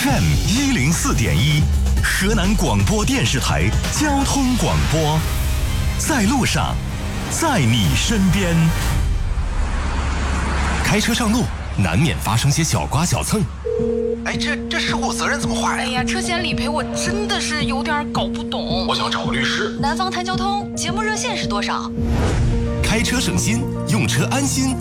FM 104.1，河南广播电视台交通广播，在路上，在你身边。开车上路，难免发生些小刮小蹭。 哎，这事故责任怎么划呀？ 哎呀，车险理赔我真的是有点搞不懂。 我想找个律师。 南方谈交通节目热线是多少？ 开车省心，用车安心。